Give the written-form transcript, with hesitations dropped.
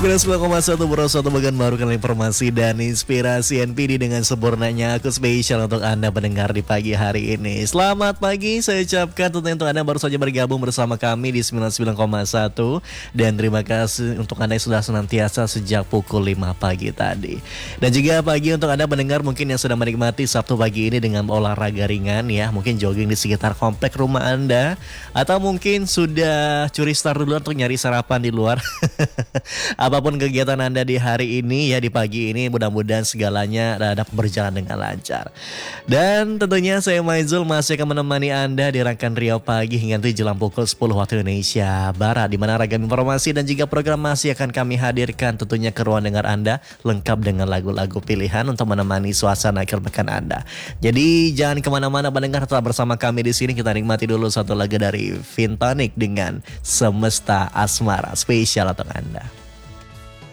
99,1 Bro, suatu bagian baru kali informasi dan inspirasi NPD dengan sempurnanya aku spesial untuk Anda pendengar di pagi hari ini. Selamat pagi saya ucapkan tentunya untuk Anda baru saja bergabung bersama kami di 99,1. Dan terima kasih untuk Anda yang sudah senantiasa sejak pukul 5 pagi tadi. Dan juga pagi untuk Anda pendengar mungkin yang sudah menikmati Sabtu pagi ini dengan olahraga ringan ya. Mungkin jogging di sekitar komplek rumah Anda, atau mungkin sudah curi start dulu untuk nyari sarapan di luar. Apapun kegiatan Anda di hari ini ya, di pagi ini, mudah-mudahan segalanya dapat berjalan dengan lancar. Dan tentunya saya Maizul masih akan menemani Anda di rangkaian Riau Pagi hingga nanti jelang pukul 10 waktu Indonesia Barat, di mana ragam informasi dan juga program masih akan kami hadirkan tentunya ke ruang dengar Anda, lengkap dengan lagu-lagu pilihan untuk menemani suasana akhir pekan Anda. Jadi jangan kemana-mana pendengar, tetap bersama kami di sini. Kita nikmati dulu satu lagu dari Vintonic dengan Semesta Asmara, spesial untuk Anda.